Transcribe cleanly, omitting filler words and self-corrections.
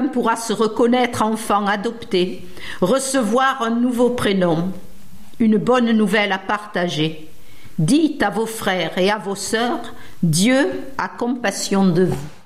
pourra se reconnaître enfant adopté, recevoir un nouveau prénom, une bonne nouvelle à partager. Dites à vos frères et à vos sœurs, Dieu a compassion de vous.